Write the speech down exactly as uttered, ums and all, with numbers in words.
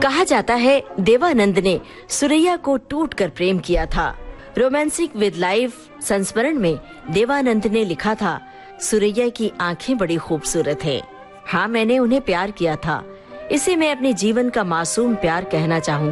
कहा जाता है देवानंद ने सुरैया को टूट कर प्रेम किया था। रोमांसिक विद लाइफ संस्मरण में देवानंद ने लिखा था, सुरैया की आंखें बड़ी खूबसूरत है। हाँ, मैंने उन्हें प्यार किया था। इसे मैं अपने जीवन का मासूम प्यार कहना चाहूँगा।